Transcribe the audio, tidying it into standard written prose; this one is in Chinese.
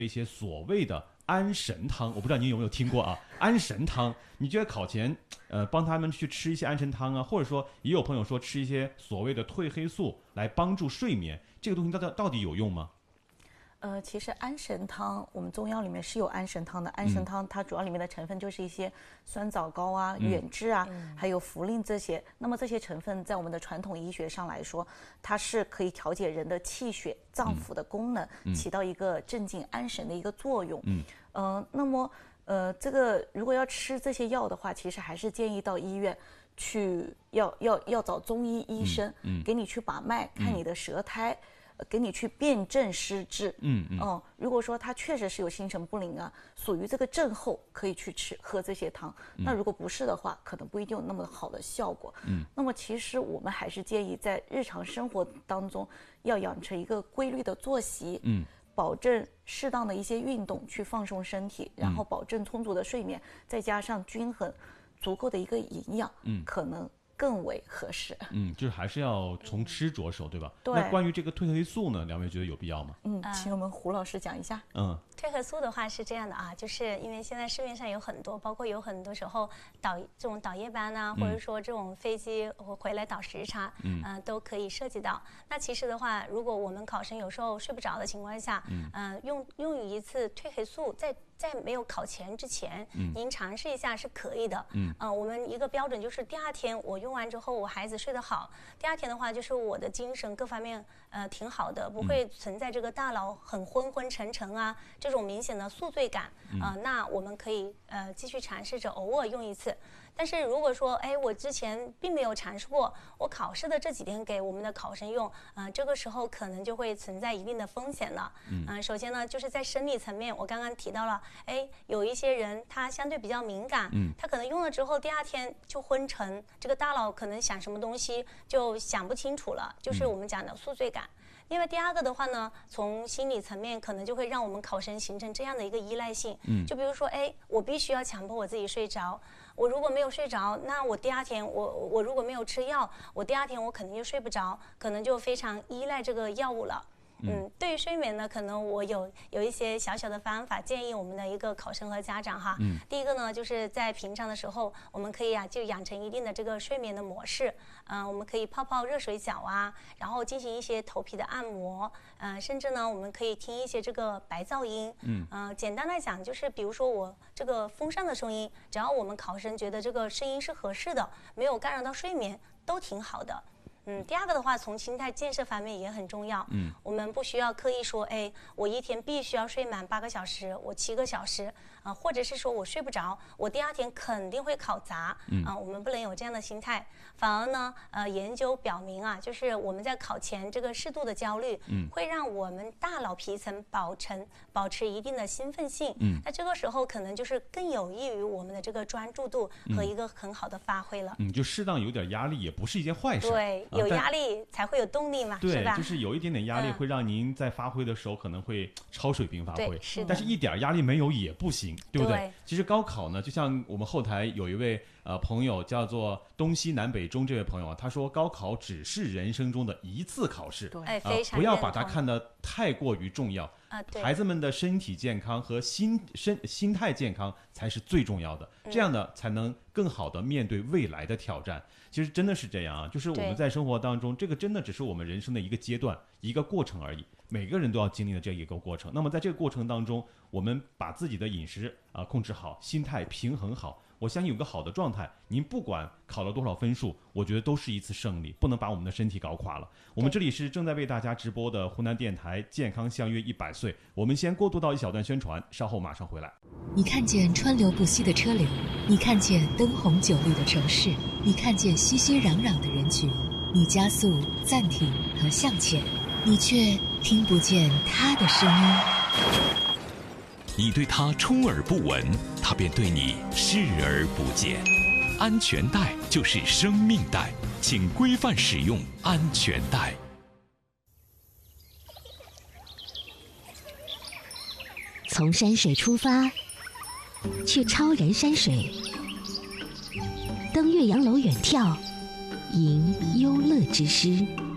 一些所谓的安神汤，我不知道您有没有听过啊？安神汤，你觉得考前帮他们去吃一些安神汤啊，或者说也有朋友说吃一些所谓的褪黑素来帮助睡眠，这个东西到底有用吗？ 其实安神汤，我们中药里面是有安神汤的。安神汤它主要里面的成分就是一些酸枣膏啊、远志啊，还有茯苓这些。那么这些成分在我们的传统医学上来说，它是可以调节人的气血、脏腑的功能，起到一个镇静安神的一个作用。那么这个如果要吃这些药的话，其实还是建议到医院去，要找中医医生，给你去把脉，看你的舌苔。给你去辨证施治。如果说他确实是有心神不宁啊，属于这个症候，可以去喝这些汤。那如果不是的话，可能不一定有那么好的效果。那么其实我们还是建议在日常生活当中要养成一个规律的作息，保证适当的一些运动去放松身体，然后保证充足的睡眠，再加上均衡足够的一个营养，可能更为合适。 就是还是要从吃着手，对吧？ 对。 那关于这个褪黑素呢，两位觉得有必要吗？ 请我们胡老师讲一下。 褪黑素的话是这样的啊，就是因为现在市面上有很多，包括有很多时候这种倒夜班啊，或者说这种飞机回来倒时差，都可以涉及到。那其实的话，如果我们考生有时候睡不着的情况下，用一次褪黑素在没有考前之前，您尝试一下是可以的。我们一个标准就是第二天我用完之后，我孩子睡得好，第二天的话就是我的精神各方面挺好的，不会存在这个大脑很昏昏沉沉啊这种明显的宿醉感。那我们可以继续尝试着偶尔用一次。但是如果说我之前并没有尝试过，我考试的这几天给我们的考生用，这个时候可能就会存在一定的风险了。首先呢，就是在生理层面，我刚刚提到了，有一些人他相对比较敏感，他可能用了之后第二天就昏沉，这个大脑可能想什么东西就想不清楚了，就是我们讲的宿醉感。另外第二个的话呢，从心理层面可能就会让我们考生形成这样的一个依赖性，就比如说我必须要强迫我自己睡着，我如果没有睡着，那我第二天我如果没有吃药，我第二天我肯定就睡不着，可能就非常依赖这个药物了。对于睡眠呢，可能我有一些小小的方法，建议我们的一个考生和家长哈。第一个呢，就是在平常的时候，我们可以就养成一定的这个睡眠的模式。我们可以泡热水脚啊，然后进行一些头皮的按摩，甚至呢，我们可以听一些这个白噪音。简单来讲，就是比如说我这个风扇的声音，只要我们考生觉得这个声音是合适的，没有干扰到睡眠，都挺好的。第二个的话，从心态建设方面也很重要。我们不需要刻意说，我一天必须要睡满8个小时，我7个小时，或者是说我睡不着，我第二天肯定会考砸。我们不能有这样的心态。反而呢，研究表明啊，就是我们在考前这个适度的焦虑，会让我们大脑皮层保持一定的兴奋性。那这个时候可能就是更有益于我们的这个专注度和一个很好的发挥了。 就适当有点压力也不是一件坏事。 对。有压力才会有动力嘛，是吧？ 对，就是有一点点压力会让您在发挥的时候可能会超水平发挥， 是的。 但是一点压力没有也不行，对不对？ 对。 其实高考呢，就像我们后台有一位朋友叫做东西南北中这位朋友啊，他说高考只是人生中的一次考试， 对， 非常不要把它看得太过于重要。 对， 孩子们的身体健康和心态健康才是最重要的，这样呢才能更好的面对未来的挑战。其实真的是这样啊，就是我们在生活当中，这个真的只是我们人生的一个阶段、一个过程而已，每个人都要经历的这一个过程。那么在这个过程当中，我们把自己的饮食控制好，心态平衡好，我相信有个好的状态，您不管考了多少分数，我觉得都是一次胜利，不能把我们的身体搞垮了。我们这里是正在为大家直播的湖南电台健康相约100岁，我们先过渡到一小段宣传，稍后马上回来。 你看见川流不息的车流，你看见灯红酒绿的城市，你看见熙熙攘攘的人群，你加速、暂停和向前，你却听不见他的声音。 你对他充耳不闻，他便对你视而不见。安全带就是生命带，请规范使用安全带。 从山水出发，去超然山水，登岳阳楼远眺，迎幽乐之诗。